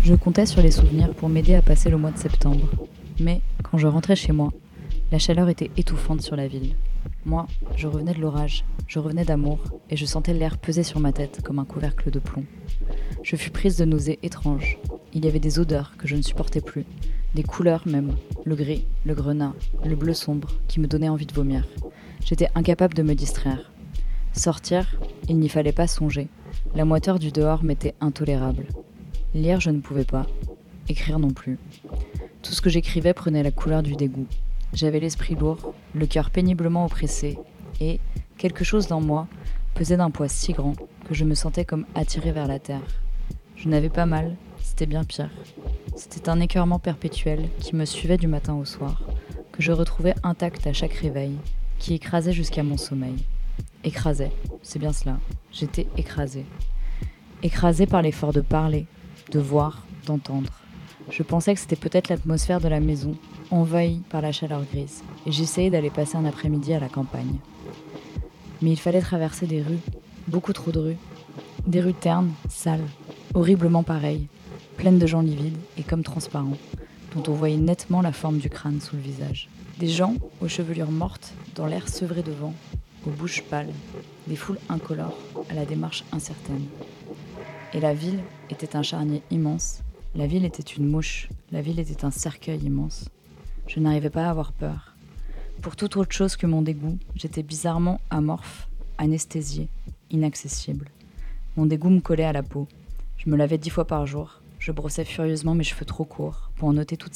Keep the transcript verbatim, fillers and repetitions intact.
Je comptais sur les souvenirs pour m'aider à passer le mois de septembre. Mais quand je rentrais chez moi, la chaleur était étouffante sur la ville. Moi, je revenais de l'orage, je revenais d'amour, et je sentais l'air peser sur ma tête comme un couvercle de plomb. Je fus prise de nausées étranges. Il y avait des odeurs que je ne supportais plus, des couleurs même, le gris, le grenat, le bleu sombre, qui me donnaient envie de vomir. J'étais incapable de me distraire. Sortir, il n'y fallait pas songer. La moiteur du dehors m'était intolérable. Lire, je ne pouvais pas. Écrire non plus. Tout ce que j'écrivais prenait la couleur du dégoût. J'avais l'esprit lourd, le cœur péniblement oppressé, et quelque chose dans moi pesait d'un poids si grand que je me sentais comme attirée vers la terre. Je n'avais pas mal, c'était bien pire. C'était un écœurement perpétuel qui me suivait du matin au soir, que je retrouvais intact à chaque réveil, qui écrasait jusqu'à mon sommeil. Écrasait, c'est bien cela, j'étais écrasée. Écrasée par l'effort de parler, de voir, d'entendre. Je pensais que c'était peut-être l'atmosphère de la maison, envahie par la chaleur grise, et j'essayais d'aller passer un après-midi à la campagne. Mais il fallait traverser des rues, beaucoup trop de rues, des rues ternes, sales, horriblement pareilles, pleines de gens livides et comme transparents, dont on voyait nettement la forme du crâne sous le visage. Des gens aux chevelures mortes, dans l'air sevré de vent, aux bouches pâles, des foules incolores, à la démarche incertaine. Et la ville était un charnier immense, la ville était une mouche, la ville était un cercueil immense. Je n'arrivais pas à avoir peur. Pour toute autre chose que mon dégoût, j'étais bizarrement amorphe, anesthésiée, inaccessible. Mon dégoût me collait à la peau. Je me lavais dix fois par jour. Je brossais furieusement mes cheveux trop courts pour en ôter toute